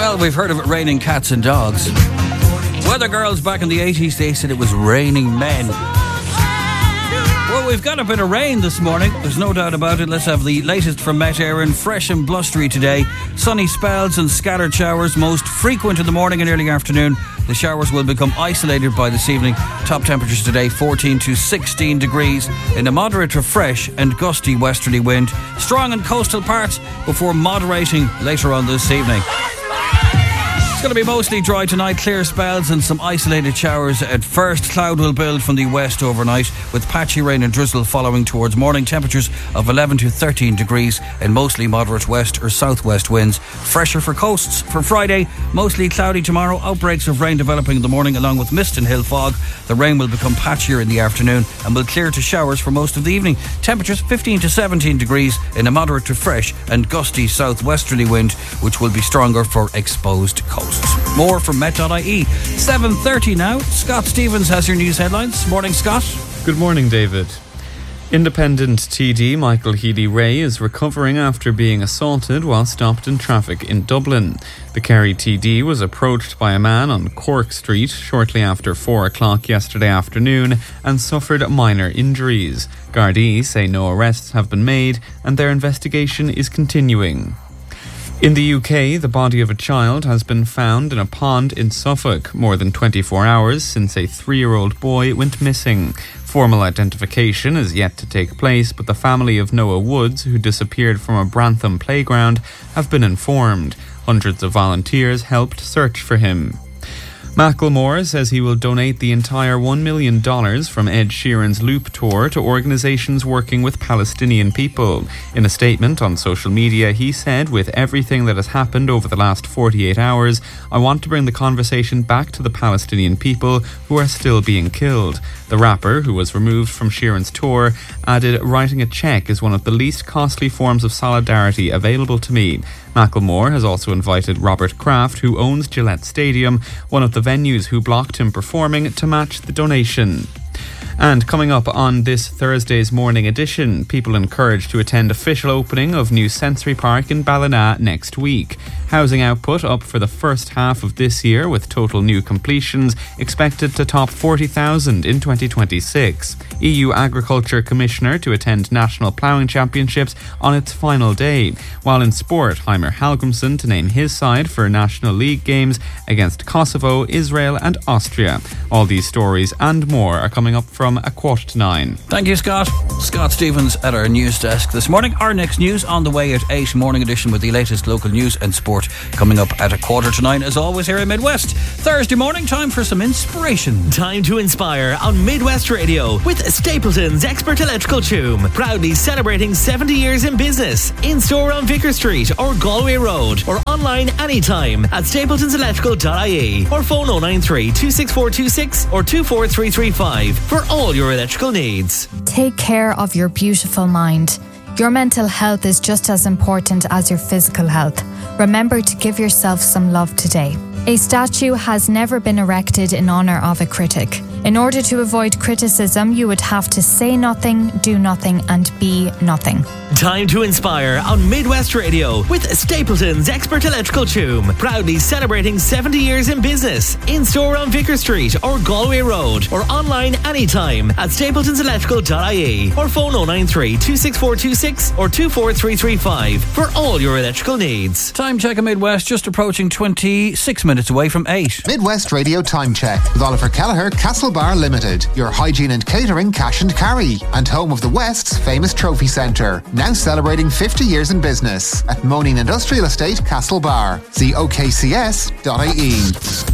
Well, we've heard of it raining cats and dogs. Weather girls back in the 80s, they said it was raining men. Well, we've got a bit of rain this morning. There's no doubt about it. Let's have the latest from Met Éireann. Fresh and blustery today. Sunny spells and scattered showers, most frequent in the morning and early afternoon. The showers will become isolated by this evening. Top temperatures today 14 to 16 degrees in a moderate to fresh and gusty westerly wind. Strong in coastal parts before moderating later on this evening. It's going to be mostly dry tonight, clear spells and some isolated showers at first. Cloud will build from the west overnight with patchy rain and drizzle following towards morning. Temperatures of 11 to 13 degrees and mostly moderate west or southwest winds. Fresher for coasts. For Friday, mostly cloudy tomorrow. Outbreaks of rain developing in the morning along with mist and hill fog. The rain will become patchier in the afternoon and will clear to showers for most of the evening. Temperatures 15 to 17 degrees in a moderate to fresh and gusty southwesterly wind, which will be stronger for exposed coasts. More from Met.ie. 7:30 now. Scott Stevens has your news headlines. Morning, Scott. Good morning, David. Independent TD Michael Healy-Rae is recovering after being assaulted while stopped in traffic in Dublin. The Kerry TD was approached by a man on Cork Street shortly after 4 o'clock yesterday afternoon and suffered minor injuries. Gardaí say no arrests have been made and their investigation is continuing. In the UK, the body of a child has been found in a pond in Suffolk more than 24 hours since a 3-year-old boy went missing. Formal identification is yet to take place, but the family of Noah Woods, who disappeared from a Brantham playground, have been informed. Hundreds of volunteers helped search for him. Macklemore says he will donate the entire $1 million from Ed Sheeran's Loop tour to organisations working with Palestinian people. In a statement on social media, he said, "With everything that has happened over the last 48 hours, I want to bring the conversation back to the Palestinian people who are still being killed." The rapper, who was removed from Sheeran's tour, added, "Writing a cheque is one of the least costly forms of solidarity available to me." Macklemore has also invited Robert Kraft, who owns Gillette Stadium, one of the venues who blocked him performing, to match the donation. And coming up on this Thursday's morning edition, people encouraged to attend official opening of new Sensory Park in Ballina next week. Housing output up for the first half of this year, with total new completions expected to top 40,000 in 2026. EU Agriculture Commissioner to attend National Ploughing Championships on its final day. While in sport, Heimer Hallgrimsson to name his side for National League games against Kosovo, Israel and Austria. All these stories and more are coming up from 8:45. Thank you, Scott. Scott Stevens at our news desk this morning. Our next news on the way at 8, morning edition with the latest local news and sport coming up at 8:45 as always here in Midwest. Thursday morning, time for some inspiration. Time to inspire on Midwest Radio with Stapleton's Expert Electrical Choom. Proudly celebrating 70 years in business. In store on Vicar Street or Galway Road or online anytime at stapletonselectrical.ie or phone 093 26426 or 24335 for all your electrical needs. Take care of your beautiful mind. Your mental health is just as important as your physical health. Remember to give yourself some love today. A statue has never been erected in honour of a critic. In order to avoid criticism, you would have to say nothing, do nothing, and be nothing. Time to inspire on Midwest Radio with Stapleton's Expert Electrical Choom. Proudly celebrating 70 years in business. In store on Vicar Street or Galway Road or online anytime at stapletonselectrical.ie or phone 093 26426 or 24335 for all your electrical needs. Time check in Midwest, just approaching 26 minutes away from 8. Midwest Radio Time Check with Oliver Kelleher, Castlebar Limited, your hygiene and catering cash and carry, and home of the West's famous trophy centre. Now celebrating 50 years in business at Moaning Industrial Estate, Castlebar. See okcs.ie.